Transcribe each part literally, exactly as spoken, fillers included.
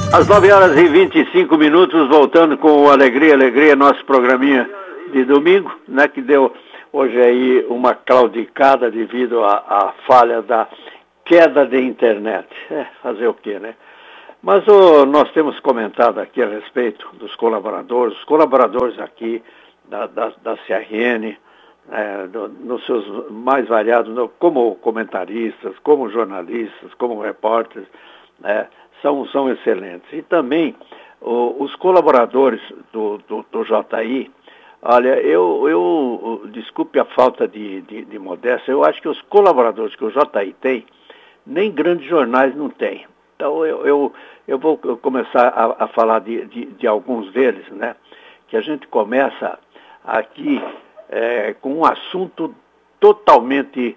Às nove horas e vinte e cinco minutos, voltando com Alegria, Alegria, nosso programinha de domingo, né, que deu hoje aí uma claudicada devido à, à falha da queda de internet. É, fazer o quê, né? Mas oh, nós temos comentado aqui a respeito dos colaboradores, os colaboradores aqui da, da, da C R N, é, do, nos seus mais variados, no, como comentaristas, como jornalistas, como repórteres, né, são, são excelentes. E também oh, os colaboradores do, do, do J I, olha, eu, eu desculpe a falta de, de, de modéstia, eu acho que os colaboradores que o J I tem, nem grandes jornais não tem. Então eu, eu, eu vou começar a, a falar de, de, de alguns deles, né? Que a gente começa aqui é, com um assunto totalmente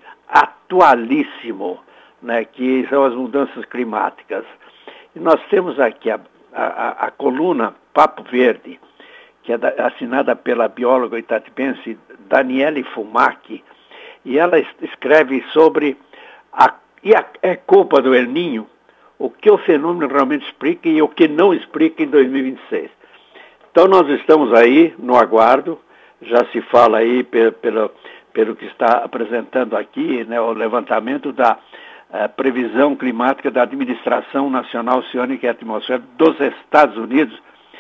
atualíssimo, né? Que são as mudanças climáticas. E nós temos aqui a, a, a coluna Papo Verde, que é da, assinada pela bióloga itatibense Daniele Fumac, e ela escreve sobre a, e a, é culpa do El Niño, o que o fenômeno realmente explica e o que não explica em dois mil e vinte e seis. Então nós estamos aí no aguardo, já se fala aí pelo, pelo, pelo que está apresentando aqui, né, o levantamento da uh, previsão climática da Administração Nacional Oceânica e Atmosférica dos Estados Unidos,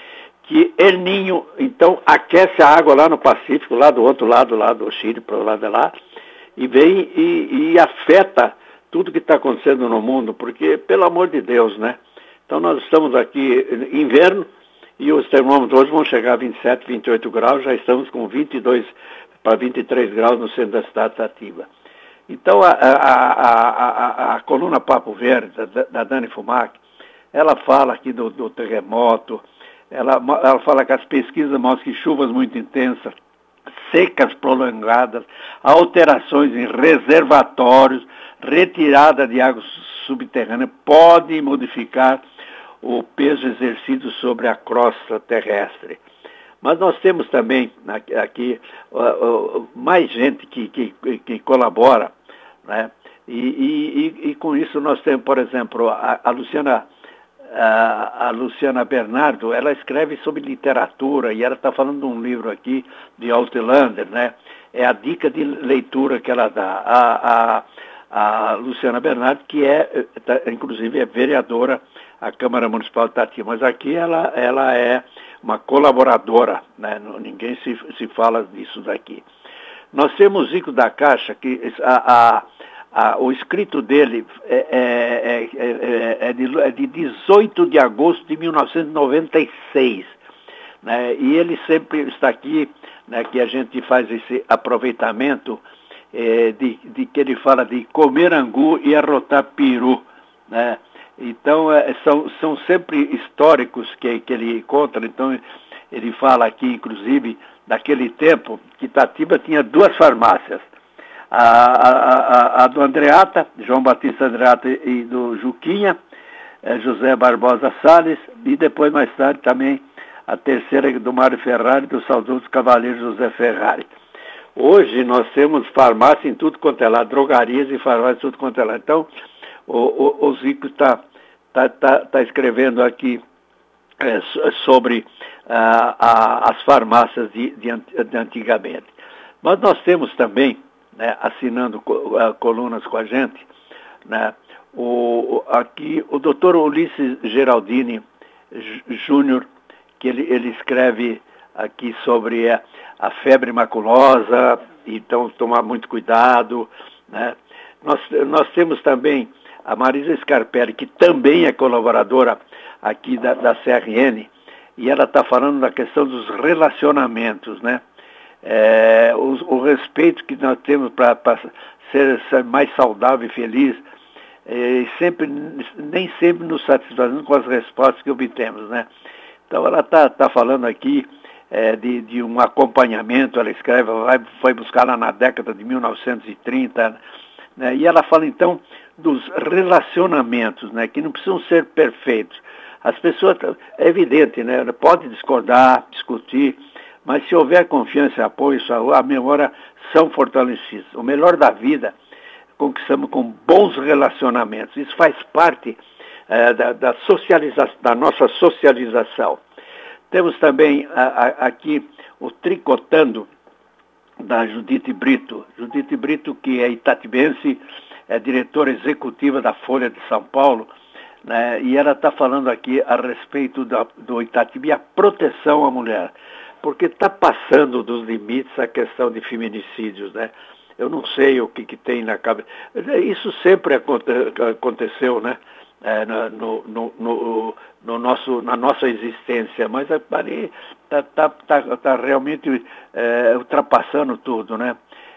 que El Niño, então, aquece a água lá no Pacífico, lá do outro lado, lá do Chile, para o lado de lá, e vem e, e afeta tudo que está acontecendo no mundo, porque, pelo amor de Deus, né? Então nós estamos aqui em inverno e os termômetros hoje vão chegar a vinte e sete, vinte e oito graus, já estamos com vinte e dois para vinte e três graus no centro da cidade de Itatiba. Então a, a, a, a, a coluna Papo Verde, da, da Dani Fumac, ela fala aqui do, do terremoto, ela, ela fala que as pesquisas mostram que chuvas muito intensas, secas prolongadas, alterações em reservatórios, retirada de água subterrânea pode modificar o peso exercido sobre a crosta terrestre. Mas nós temos também aqui, aqui uh, uh, mais gente que, que, que colabora, né? E, e, e com isso nós temos, por exemplo, a, a Luciana a, a Luciana Bernardo, ela escreve sobre literatura e ela está falando de um livro aqui de Outlander, né? É a dica de leitura que ela dá. A, a, a Luciana Bernardo, que é, inclusive, é vereadora à Câmara Municipal de Itatiba, mas aqui ela, ela é uma colaboradora, né? Ninguém se, se fala disso daqui. Nós temos Zico da Caixa, que a, a, a, o escrito dele é, é, é, é, de, é de dezoito de agosto de mil novecentos e noventa e seis, né? E ele sempre está aqui, né, que a gente faz esse aproveitamento É, de, de que ele fala de comer angu e arrotar peru, né? Então, é, são, são sempre históricos que, que ele conta. Então, ele fala aqui, inclusive, daquele tempo que Itatiba tinha duas farmácias. A, a, a, a do Andreata, João Batista Andreata e do Juquinha, é, José Barbosa Salles, e depois, mais tarde, também a terceira do Mário Ferrari, do saudoso cavaleiro José Ferrari. Hoje nós temos farmácia em tudo quanto é lá, drogarias e farmácia em tudo quanto é lá. Então, o, o, o Zico está tá, tá, tá escrevendo aqui é, sobre ah, a, as farmácias de, de, de antigamente. Mas nós temos também, né, assinando uh, colunas com a gente, né, o, aqui o doutor Ulisses Geraldini Júnior, que ele, ele escreve aqui sobre a, a febre maculosa, então tomar muito cuidado, né? Nós, nós temos também a Marisa Scarpelli, que também é colaboradora aqui da, da C R N, e ela está falando da questão dos relacionamentos, né? É, o, o respeito que nós temos para ser, ser mais saudável e feliz, é, sempre, nem sempre nos satisfazendo com as respostas que obtemos, né? Então ela está tá falando aqui É, de, de um acompanhamento, ela escreve, vai, foi buscar lá na década de mil novecentos e trinta, né? E ela fala então dos relacionamentos, né, que não precisam ser perfeitos. As pessoas, é evidente, né, pode discordar, discutir, mas se houver confiança e apoio, a memória são fortalecidas. O melhor da vida conquistamos com bons relacionamentos. Isso faz parte é, da, da, socializa da nossa socialização. Temos também a, a, aqui o Tricotando, da Judite Brito. Judite Brito, que é itatibense, é diretora executiva da Folha de São Paulo, né? E ela está falando aqui a respeito da, do Itatiba e a proteção à mulher, porque está passando dos limites a questão de feminicídios, né? Eu não sei o que, que tem na cabeça. Isso sempre aconte, aconteceu, né? É, no, no, no, no nosso, na nossa existência, mas ali está tá, tá, tá realmente é, ultrapassando tudo, né?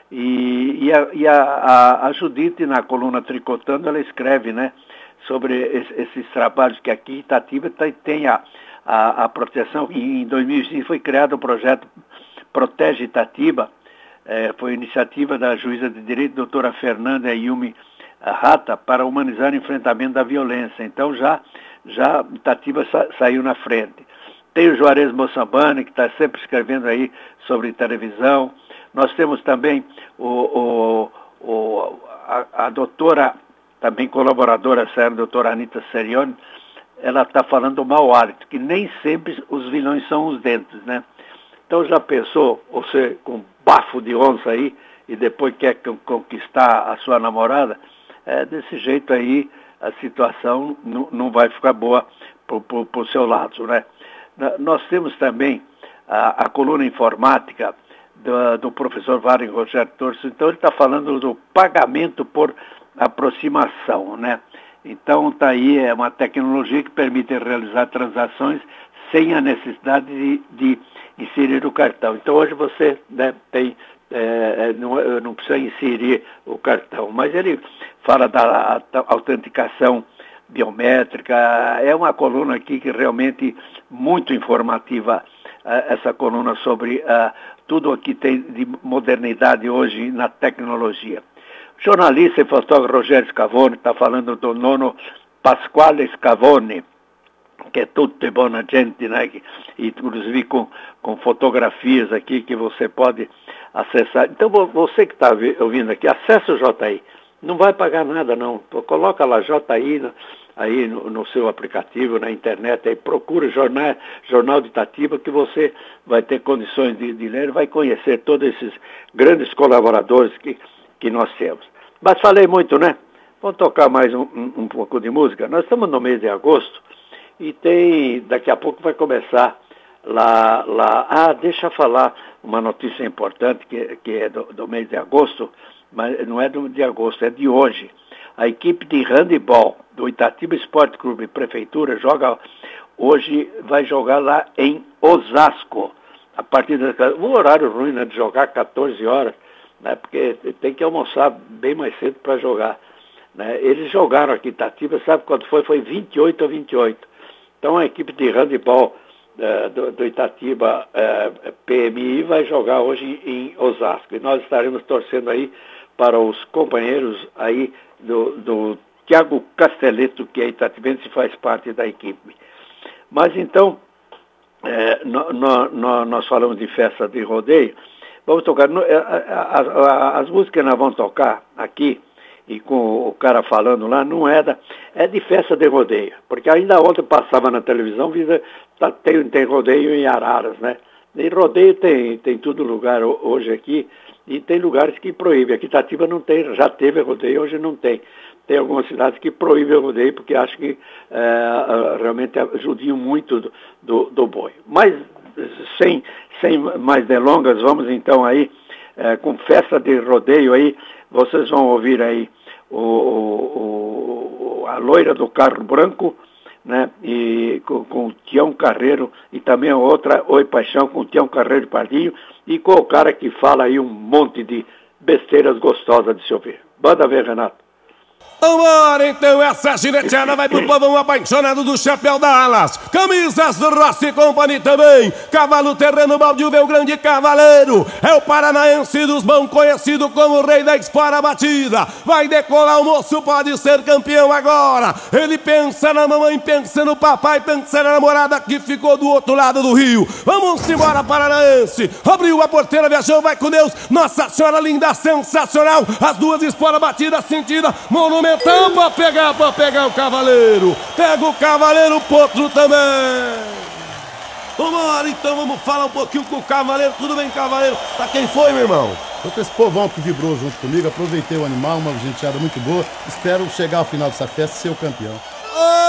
E, e, a, e a, a, a Judite, na coluna Tricotando, ela escreve, né, sobre esses, esses trabalhos que aqui em Itatiba tem, tem a, a, a proteção. E em dois mil e cinco foi criado o projeto Protege Itatiba, é, foi iniciativa da juíza de direito, doutora Fernanda Yumi Rata, para humanizar o enfrentamento da violência. Então já, já Itatiba sa, saiu na frente. Tem o Juarez Moçambani, que está sempre escrevendo aí sobre televisão. Nós temos também o, o, o, a, a doutora, também colaboradora séria, a doutora Anita Serioni, ela está falando do mau hálito, que nem sempre os vilões são os dentes, né? Então já pensou, você com bafo de onça aí, e depois quer conquistar a sua namorada? É, desse jeito aí a situação não, não vai ficar boa para o seu lado, né? Nós temos também a, a coluna informática do, do professor Wagner Rogério Torso. Então ele está falando do pagamento por aproximação, né? Então está aí, é uma tecnologia que permite realizar transações sem a necessidade de, de inserir o cartão. Então hoje você, né, tem É, não, não precisa inserir o cartão, mas ele fala da autenticação biométrica. É uma coluna aqui que realmente muito informativa, essa coluna sobre uh, tudo o que tem de modernidade hoje na tecnologia. O jornalista e fotógrafo Rogério Scavone está falando do nono Pasquale Scavone, que é tudo de boa gente, né? E inclusive com, com fotografias aqui que você pode acessar. Então você que está ouvindo aqui, acessa o J I. Não vai pagar nada não. Coloca lá J I aí no, no seu aplicativo, na internet, aí procura jornal, Jornal de Itatiba, que você vai ter condições de, de ler, vai conhecer todos esses grandes colaboradores que, que nós temos. Mas falei muito, né? Vamos tocar mais um, um, um pouco de música. Nós estamos no mês de agosto. E tem, daqui a pouco vai começar lá, lá, ah, deixa eu falar uma notícia importante que, que é do, do mês de agosto, mas não é do, de agosto, é de hoje. A equipe de handebol do Itatiba Esporte Clube Prefeitura joga, hoje vai jogar lá em Osasco, a partir da, um horário ruim, né, de jogar quatorze horas, né, porque tem que almoçar bem mais cedo para jogar, né. Eles jogaram aqui em Itatiba, sabe quanto foi? Foi vinte e oito a vinte e oito. Então a equipe de handebol uh, do, do Itatiba uh, P M I vai jogar hoje em Osasco. E nós estaremos torcendo aí para os companheiros aí do, do Tiago Castelletto, que é itatibense e faz parte da equipe. Mas então, é, no, no, no, nós falamos de festa de rodeio. Vamos tocar, no, a, a, a, as músicas que nós vamos tocar aqui, e com o cara falando lá, não é da, é de festa de rodeio, porque ainda ontem passava na televisão, visa, tá, tem, tem rodeio em Araras, né? E rodeio tem, tem todo lugar hoje aqui, e tem lugares que proíbem. Aqui Itatiba não tem, já teve rodeio, hoje não tem. Tem algumas cidades que proíbem o rodeio, porque acham que é, realmente ajudam muito do, do, do boi. Mas, sem, sem mais delongas, vamos então aí, é, com festa de rodeio aí, vocês vão ouvir aí o, o, o, a loira do carro branco, né? E com, com o Tião Carreiro, e também a outra, Oi Paixão, com o Tião Carreiro Pardinho, e com o cara que fala aí um monte de besteiras gostosas de se ouvir. Banda ver, Renato. Vambora, então essa gineteada vai pro povão apaixonado do chapéu da Alas. Camisas do Rossi Company também. Cavalo terreno, Baldio, o grande cavaleiro. É o paranaense dos bons, conhecido como o rei da espora batida. Vai decolar o moço, pode ser campeão agora. Ele pensa na mamãe, pensa no papai, pensa na namorada que ficou do outro lado do rio. Vamos embora, paranaense. Abriu a porteira, viajou, vai com Deus. Nossa Senhora linda, sensacional. As duas esporas batidas, sentida, mono monumental, pra pegar, pra pegar o cavaleiro. Pega o cavaleiro, potro também. Vambora, então vamos falar um pouquinho com o cavaleiro. Tudo bem, cavaleiro? Pra quem foi, meu irmão? Foi pra esse povão que vibrou junto comigo, aproveitei o animal, uma genteada muito boa. Espero chegar ao final dessa festa e ser o campeão. Oh!